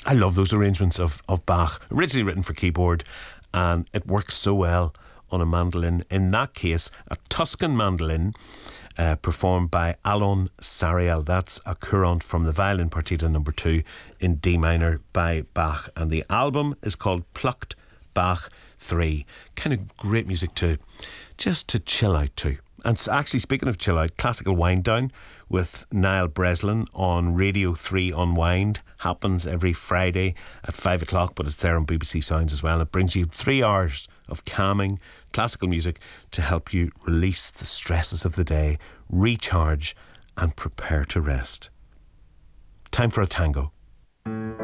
I love those arrangements of Bach, originally written for keyboard, and it works so well on a mandolin. In that case, a Tuscan mandolin, performed by Alon Sariel. That's a courant from the Violin Partita No. 2 in D minor by Bach. And the album is called Plucked Bach 3. Kind of great music too, just to chill out to. And actually, speaking of chill out, Classical Wind Down with Niall Breslin on Radio 3 Unwind happens every Friday at 5 o'clock, but it's there on BBC Sounds as well. It brings you 3 hours of calming classical music to help you release the stresses of the day, recharge and prepare to rest. Time for a tango.